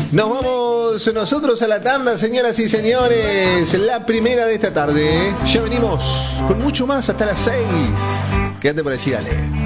Nos vamos nosotros a la tanda, señoras y señores. La primera de esta tarde. Ya venimos con mucho más hasta las 6. Quédate por allí, dale.